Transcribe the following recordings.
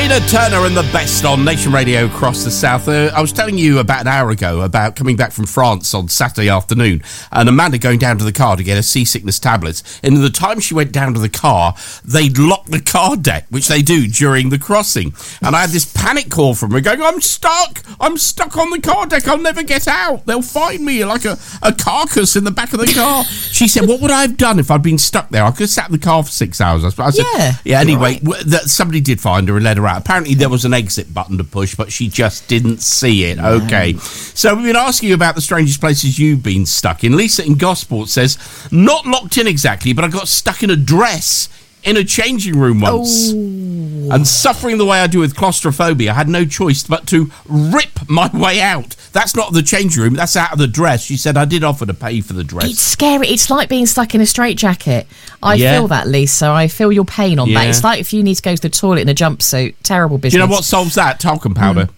Tina Turner and the best on Nation Radio across the south. I was telling you about an hour ago about coming back from France on Saturday afternoon and Amanda going down to the car to get her seasickness tablets. And the time she went down to the car, they'd locked the car deck, which they do during the crossing. And I had this panic call from her going, I'm stuck on the car deck, I'll never get out. They'll find me like a carcass in the back of the car. She said, what would I have done if I'd been stuck there? I could have sat in the car for 6 hours. I said, yeah, anyway, somebody did find her and let her out. Apparently there was an exit button to push, but she just didn't see it. Okay. So we've been asking you about the strangest places you've been stuck in. Lisa in Gosport says, not locked in exactly, but I got stuck in a dress in a changing room once. And suffering the way I do with claustrophobia, I had no choice but to rip my way out. That's not the changing room, that's out of the dress. She said I did offer to pay for the dress. It's scary. It's like being stuck in a straitjacket. I feel that, Lisa. I feel your pain on that. It's like if you need to go to the toilet in a jumpsuit. Terrible business. Do you know what solves that? Talcum powder.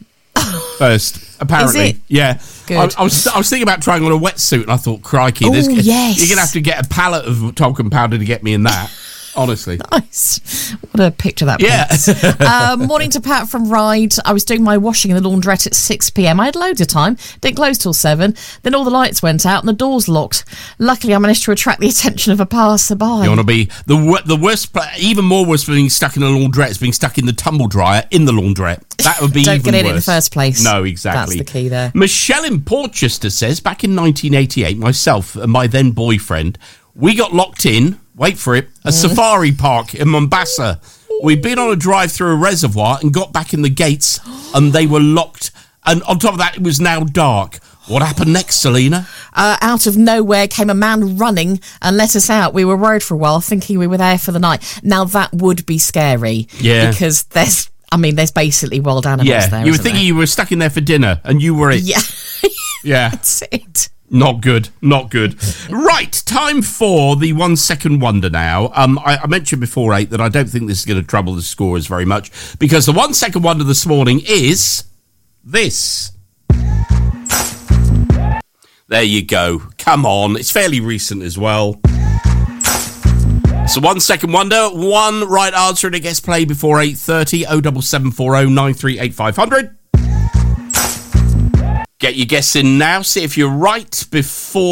First, apparently. Is it? Yeah. Good. I was thinking about trying on a wetsuit and I thought, crikey, yes. You're going to have to get a pallet of talcum powder to get me in that. Honestly. Nice. What a picture that paints. Yeah. Morning to Pat from Ryde. I was doing my washing in the laundrette at 6 p.m. I had loads of time. Didn't close till 7. Then all the lights went out and the doors locked. Luckily, I managed to attract the attention of a passerby. You want to be the worst, even more worse for being stuck in a laundrette is being stuck in the tumble dryer in the laundrette. That would be Don't even get worse. in the first place. No, exactly. That's the key there. Michelle in Portchester says, back in 1988, myself and my then boyfriend, we got locked in, wait for it, a safari park in Mombasa. We'd been on a drive through a reservoir and got back in the gates and they were locked. And on top of that, it was now dark. What happened next, Selena? Out of nowhere came a man running and let us out. We were worried for a while, thinking we were there for the night. Now, that would be scary. Yeah. Because there's basically wild animals there. You were thinking you were stuck in there for dinner and you were it. Yeah. Yeah. That's it. Not good. Right, time for the 1 second wonder now. I mentioned before 8 that I don't think this is going to trouble the scorers very much because the 1 second wonder this morning is this. There you go. Come on. It's fairly recent as well. So 1 second wonder, one right answer and it gets played before 8:30. 07740 938 500. Get your guess in now. See if you're right before